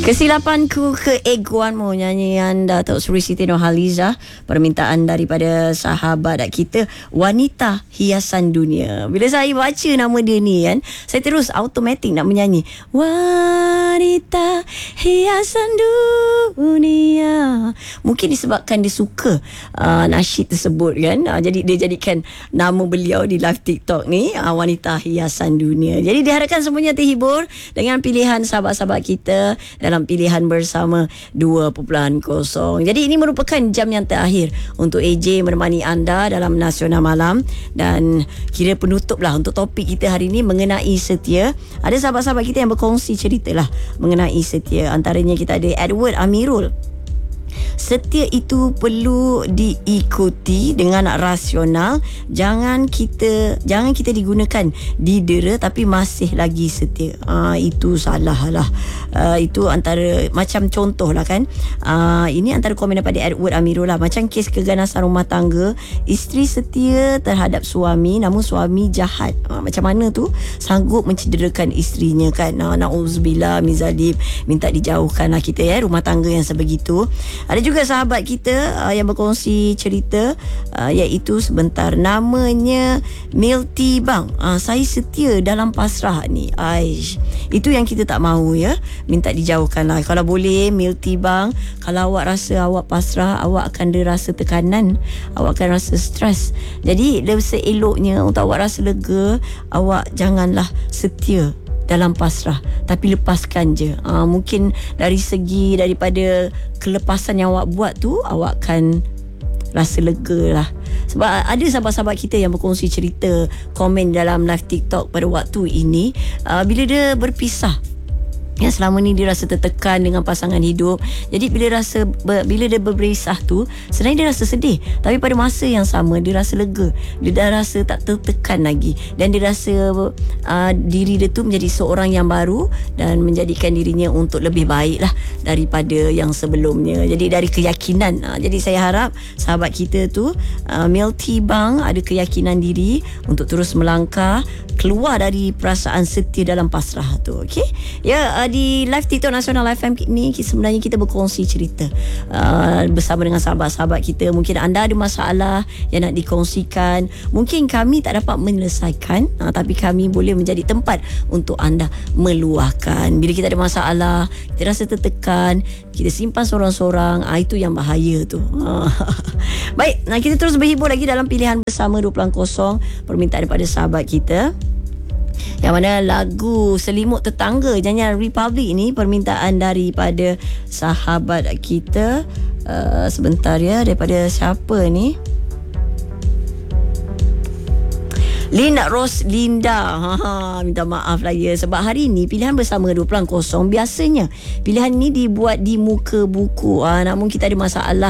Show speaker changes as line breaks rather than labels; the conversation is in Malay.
Kesilapanku keegoanmu, nyanyian Datuk Seri Siti Nurhaliza, permintaan daripada sahabat kita, wanita hiasan dunia. Bila saya baca nama dia ni kan, saya terus automatik nak menyanyi wanita hiasan dunia. Mungkin disebabkan dia suka nasyid tersebut kan, jadi dia jadikan nama beliau di live TikTok ni, wanita hiasan dunia. Jadi diharapkan semuanya terhibur dengan pilihan sahabat-sahabat kita dalam pilihan bersama 2.0. Jadi ini merupakan jam yang terakhir untuk AJ menemani anda dalam Nasional Malam, dan kira penutup lah untuk topik kita hari ini mengenai setia. Ada sahabat-sahabat kita yang berkongsi cerita lah mengenai setia. Antaranya kita ada Edward Amirul. Setia itu perlu diikuti dengan rasional. Jangan kita digunakan didera tapi masih lagi setia. Itu salah lah. Itu antara macam contoh lah kan. Ini antara komen daripada Edward Amirul lah. Macam kes keganasan rumah tangga, isteri setia terhadap suami namun suami jahat. Macam mana tu sanggup mencederakan isterinya kan. Na'udzubillah min zalik. Minta dijauhkan lah kita rumah tangga yang sebegitu. Ada juga sahabat kita yang berkongsi cerita, iaitu sebentar, namanya Milty Bang. Saya setia dalam pasrah ni. Itu yang kita tak mahu ya. Minta dijauhkan lah. Kalau boleh Milty Bang, kalau awak rasa awak pasrah, awak akan rasa tekanan, awak akan rasa stres. Jadi seeloknya untuk awak rasa lega, awak janganlah setia dalam pasrah, tapi lepaskan je. Mungkin dari segi daripada kelepasan yang awak buat tu, awak akan rasa lega lah. Sebab ada sahabat-sahabat kita yang berkongsi cerita, komen dalam live TikTok pada waktu ini, bila dia berpisah, yang selama ni dia rasa tertekan dengan pasangan hidup. Jadi bila dia berpisah tu, sebenarnya dia rasa sedih, tapi pada masa yang sama dia rasa lega. Dia dah rasa tak tertekan lagi, dan dia rasa diri dia tu menjadi seorang yang baru dan menjadikan dirinya untuk lebih baik lah daripada yang sebelumnya. Jadi dari keyakinan. Jadi saya harap sahabat kita tu, Milty Bang, ada keyakinan diri untuk terus melangkah keluar dari perasaan setia dalam pasrah tu. Okey ya. Di live TikTok Nasional FM ni sebenarnya kita berkongsi cerita bersama dengan sahabat-sahabat kita. Mungkin anda ada masalah yang nak dikongsikan, mungkin kami tak dapat menyelesaikan, tapi kami boleh menjadi tempat untuk anda meluahkan. Bila kita ada masalah, kita rasa tertekan, kita simpan sorang-sorang, itu yang bahaya tu. Baik, kita terus berhibur lagi dalam pilihan bersama 2.0, permintaan daripada sahabat kita, yang mana lagu Selimut Tetangga nyanyian Republic ni permintaan daripada sahabat kita. Sebentar ya, daripada siapa ni? Linda Roslinda. Minta maaf lah ya, sebab hari ni pilihan bersama 2.0 biasanya pilihan ni dibuat di muka buku, namun kita ada masalah